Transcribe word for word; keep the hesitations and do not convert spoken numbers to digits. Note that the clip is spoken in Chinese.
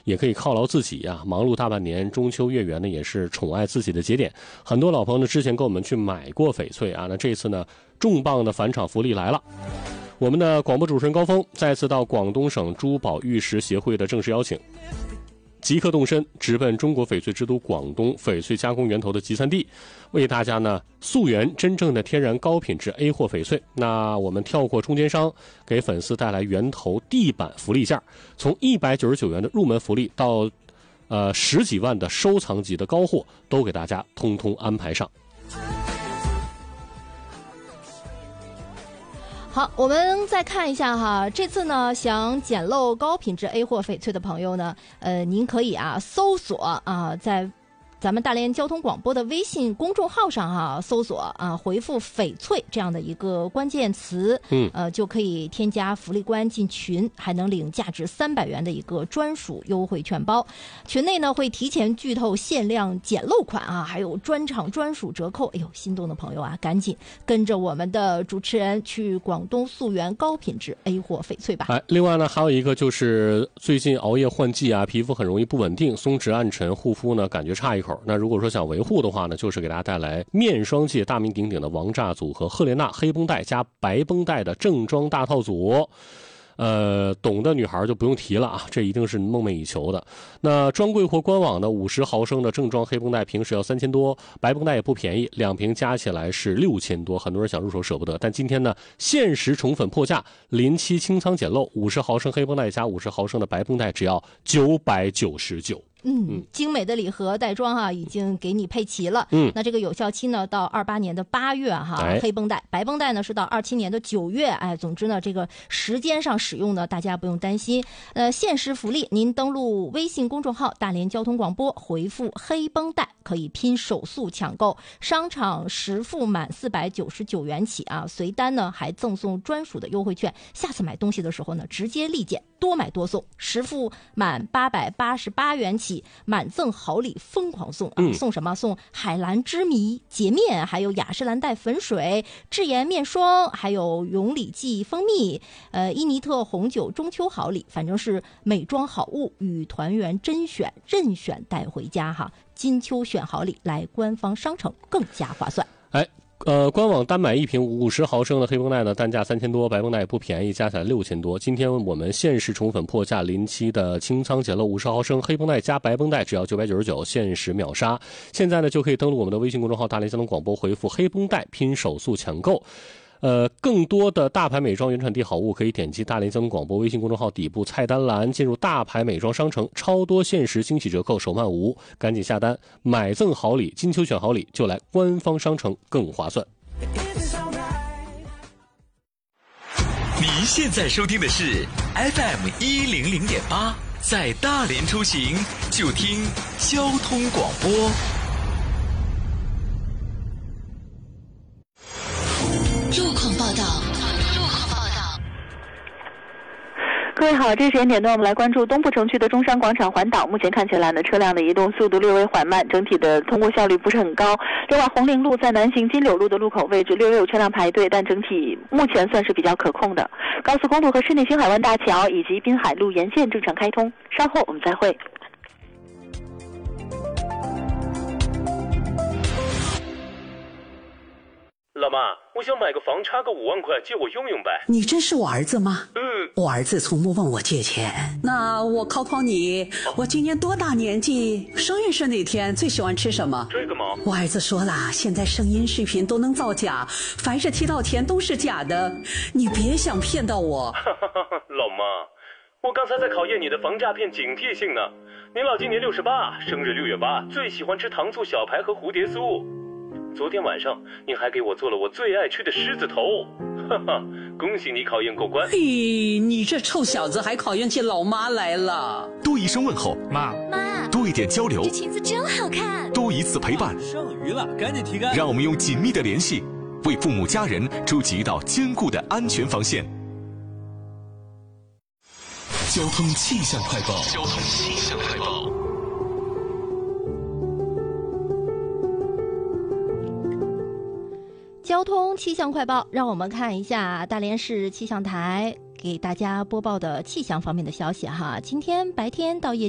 也可以犒劳自己啊。忙碌大半年，中秋月圆呢也是宠爱自己的节点。很多老朋友呢之前跟我们去买过翡翠啊，那这次呢重磅的返场福利来了。我们的广播主持人高峰再次到广东省珠宝玉石协会的正式邀请，即刻动身直奔中国翡翠之都广东翡翠加工源头的集散地，为大家呢溯源真正的天然高品质 A 货翡翠。那我们跳过中间商，给粉丝带来源头地板福利价，从一百九十九元的入门福利到呃十几万的收藏级的高货，都给大家通通安排上。 好，我们再看一下哈，这次呢，想捡漏高品质 A 货翡翠的朋友呢，呃，您可以啊搜索啊，在咱们大连交通广播的微信公众号上哈、啊，搜索啊，回复翡翠这样的一个关键词， 嗯， 呃，就可以添加福利官进群，还能领价值三百元的一个专属优惠券包。群内呢会提前剧透限量捡漏款啊，还有专场专属折扣。哎呦，心动的朋友啊，赶紧跟着我们的主持人去广东溯源高品质 A 货翡翠吧。 哎，另外呢，还有一个就是最近熬夜换季啊，皮肤很容易不稳定，松弛暗沉，护肤呢感觉差一口。那如果说想维护的话呢，就是给大家带来面霜界大名鼎鼎的王炸组合赫莲娜黑绷带加白绷带的正装大套组。呃，懂的女孩就不用提了啊，这一定是梦寐以求的。那专柜或官网的五十毫升的正装黑绷带平时要三千多，白绷带也不便宜，两瓶加起来是六千多，很多人想入手舍不得。但今天呢，限时宠粉破价，临期清仓捡漏，五十毫升黑绷带加五十毫升的白绷带只要九百九十九。 嗯，精美的礼盒袋装哈、啊，已经给你配齐了。 嗯， 那这个有效期呢，到二八年的八月哈、啊哎，黑绷带、白绷带呢是到二七年的九月。哎，总之呢，这个时间上使用呢，大家不用担心。呃，限时福利，您登录微信公众号大连交通广播，回复黑绷带可以拼手速抢购，商场实付满四百九十九元起啊，随单呢还赠送专属的优惠券。下次买东西的时候呢，直接立减，多买多送，实付满八百八十八元起。满赠好礼，疯狂送啊！ 嗯、 送什么？送海蓝之谜洁面，还有雅诗兰黛粉水、智妍面霜，还有永礼记蜂蜜，呃，伊尼特红酒中秋好礼，反正是美妆好物与团圆甄选，任选带回家哈！金秋选好礼，来官方商城更加划算。 哎。呃，官网单买一瓶五十毫升的黑绷带呢，单价三千多，白绷带也不便宜，加起来六千多。今天我们限时宠粉破价，临期的清仓捡漏五十毫升黑绷带加白绷带只要九百九十九，限时秒杀。现在呢就可以登录我们的微信公众号大连交通广播，回复黑绷带拼手速抢购。呃，更多的大牌美妆原产地好物可以点击大连交通广播微信公众号底部菜单栏，进入大牌美妆商城，超多限时惊喜折扣，手慢无，赶紧下单，买赠好礼，金秋选好礼就来官方商城更划算。 你现在收听的是 F M 一零零点八，在大连出行就听交通广播。 路况报道，路况报道。 各位好，这个时间点呢，我们来关注东部城区的中山广场环岛。目前看起来呢，车辆的移动速度略微缓慢，整体的通过效率不是很高。另外，红陵路在南行金柳路的路口位置略微有车辆排队，但整体目前算是比较可控的。高速公路和市内新海湾大桥以及滨海路沿线正常开通。稍后我们再会。 老妈，我想买个房，差个五万块，借我用用呗。 你真是我儿子吗？ 嗯， 我儿子从不问我借钱。那我考考你，哦、我今年多大年纪？生日是哪天？最喜欢吃什么？ 这个吗？ 我儿子说了，现在声音视频都能造假，凡是提到钱都是假的，你别想骗到我。 老妈，我刚才在考验你的防诈骗警惕性呢。您老今年六十八，生日六月八，最喜欢吃糖醋小排和蝴蝶酥。昨天晚上您还给我做了我最爱吃的狮子头，哈哈，恭喜你考验过关。 嘿，你这臭小子还考验起老妈来了。 多一声问候， 妈妈， 多一点交流， 这裙子真好看， 多一次陪伴， 剩余了赶紧提干。 让我们用紧密的联系为父母家人筑起一道坚固的安全防线。交通气象快报，交通气象快报。 交通气象快报，让我们看一下大连市气象台给大家播报的气象方面的消息哈。今天白天到夜